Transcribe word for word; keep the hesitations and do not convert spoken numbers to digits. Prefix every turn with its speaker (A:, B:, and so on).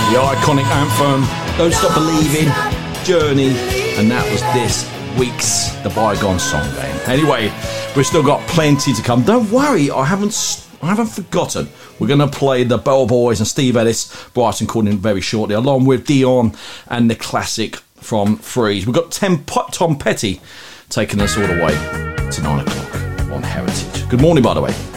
A: The iconic anthem, Don't Stop Believing, Journey, and that was this week's The Bygone Song Game. Anyway, we've still got plenty to come. Don't worry, I haven't I haven't forgotten. We're going to play the Bell Boys and Steve Ellis, Brighton calling in very shortly, along with Dion and the classic from Freeze. We've got Tim, Tom Petty taking us all the way to nine o'clock on Heritage. Good morning, by the way.